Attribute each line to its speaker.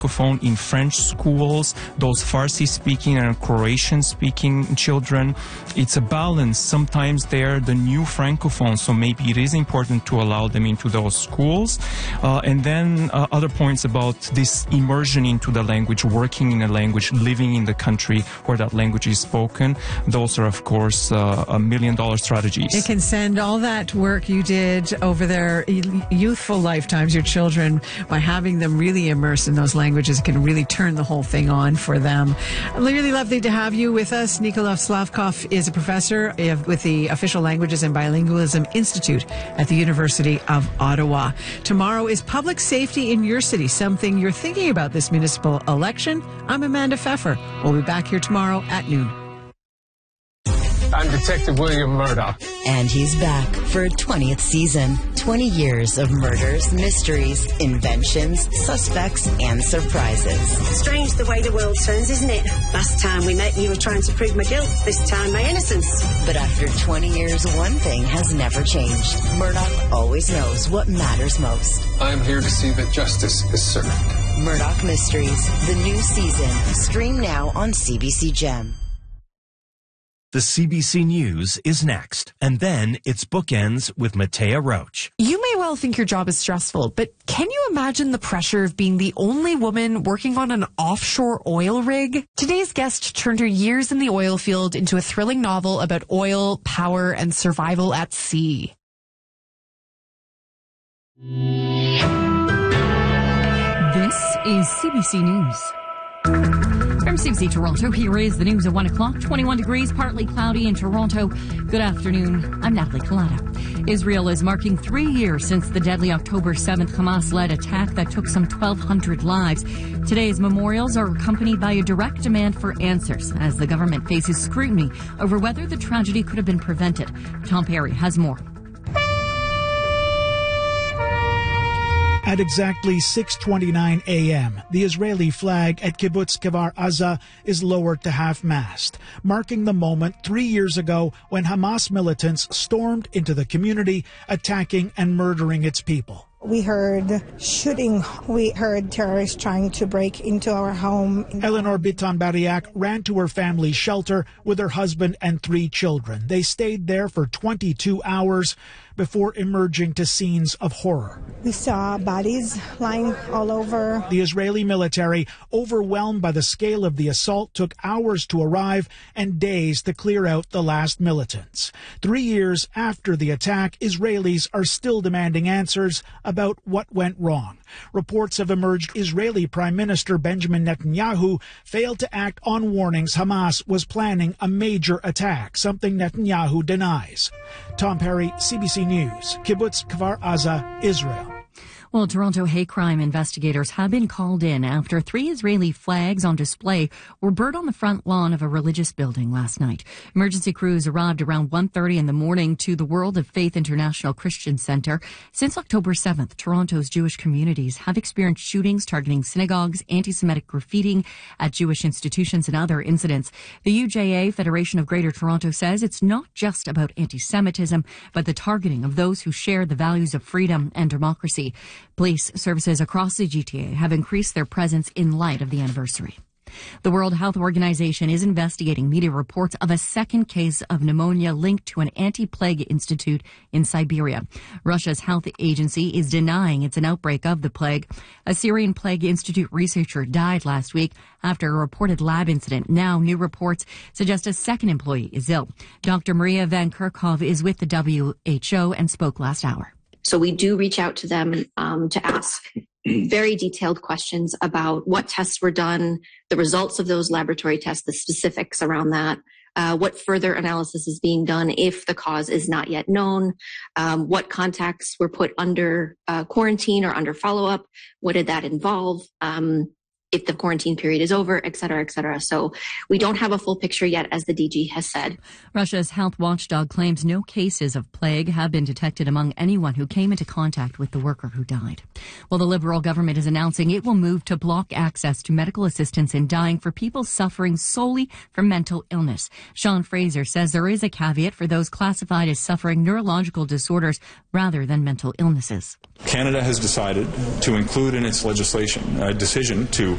Speaker 1: in French schools, those Farsi-speaking and Croatian-speaking children. It's a balance. Sometimes they're the new Francophones, so maybe it is important to allow them into those schools. And then other points about this immersion into the language, working in a language, living in the country where that language is spoken. Those are, of course, $1 million strategies.
Speaker 2: It can send all that work you did over their youthful lifetimes, your children, by having them really immersed in those languages, can really turn the whole thing on for them. Really lovely to have you with us. Nikolai Slavkov is a professor with the Official Languages and Bilingualism Institute at the University of Ottawa. Tomorrow is public safety in your city, something you're thinking about this municipal election. I'm Amanda Pfeffer. We'll be back here tomorrow at noon.
Speaker 3: I'm Detective William Murdoch.
Speaker 4: And he's back for a 20th season. 20 years of murders, mysteries, inventions, suspects, and surprises.
Speaker 5: Strange the way the world turns, isn't it? Last time we met, you were trying to prove my guilt. This time, my innocence.
Speaker 4: But after 20 years, one thing has never changed. Murdoch always knows what matters most.
Speaker 3: I'm here to see that justice is served.
Speaker 4: Murdoch Mysteries, the new season. Stream now on CBC Gem.
Speaker 6: The CBC News is next, and then it's Bookends with Matea Roach.
Speaker 7: You may well think your job is stressful, but can you imagine the pressure of being the only woman working on an offshore oil rig? Today's guest turned her years in the oil field into a thrilling novel about oil, power, and survival at sea.
Speaker 8: This is CBC News. From CBC Toronto, here is the news at 1 o'clock. 21 degrees, partly cloudy in Toronto. Good afternoon. I'm Natalie Collada. Israel is marking 3 years since the deadly October 7th Hamas-led attack that took some 1,200 lives. Today's memorials are accompanied by a direct demand for answers as the government faces scrutiny over whether the tragedy could have been prevented. Tom Perry has more.
Speaker 9: At exactly 6:29 a.m., the Israeli flag at Kibbutz Kfar Aza is lowered to half-mast, marking the moment 3 years ago when Hamas militants stormed into the community, attacking and murdering its people.
Speaker 10: We heard shooting. We heard terrorists trying to break into our home.
Speaker 9: Eleanor Bitan-Bariak ran to her family's shelter with her husband and 3 children. They stayed there for 22 hours before emerging to scenes of horror.
Speaker 10: We saw bodies lying all over.
Speaker 9: The Israeli military, overwhelmed by the scale of the assault, took hours to arrive and days to clear out the last militants. 3 years after the attack, Israelis are still demanding answers about what went wrong. Reports have emerged Israeli Prime Minister Benjamin Netanyahu failed to act on warnings Hamas was planning a major attack, something Netanyahu denies. Tom Perry, CBC News, Kibbutz Kfar Aza, Israel.
Speaker 8: Well, Toronto hate crime investigators have been called in after 3 Israeli flags on display were burned on the front lawn of a religious building last night. Emergency crews arrived around 1:30 in the morning to the World of Faith International Christian Center. Since October 7th, Toronto's Jewish communities have experienced shootings targeting synagogues, anti-Semitic graffiti at Jewish institutions, and other incidents. The UJA, Federation of Greater Toronto, says it's not just about anti-Semitism, but the targeting of those who share the values of freedom and democracy. Police services across the GTA have increased their presence in light of the anniversary. The World Health Organization is investigating media reports of a second case of pneumonia linked to an anti-plague institute in Siberia. Russia's health agency is denying it's an outbreak of the plague. A Syrian plague institute researcher died last week after a reported lab incident. Now, new reports suggest a second employee is ill. Dr. Maria Van Kerkhove is with the WHO and spoke last hour.
Speaker 11: So we do reach out to them to ask very detailed questions about what tests were done, the results of those laboratory tests, the specifics around that, what further analysis is being done if the cause is not yet known, what contacts were put under quarantine or under follow-up, what did that involve, if the quarantine period is over, et cetera, et cetera. So we don't have a full picture yet, as the DG has said.
Speaker 8: Russia's health watchdog claims no cases of plague have been detected among anyone who came into contact with the worker who died. Well, the Liberal government is announcing it will move to block access to medical assistance in dying for people suffering solely from mental illness. Sean Fraser says there is a caveat for those classified as suffering neurological disorders rather than mental illnesses.
Speaker 12: Canada has decided to include in its legislation a decision to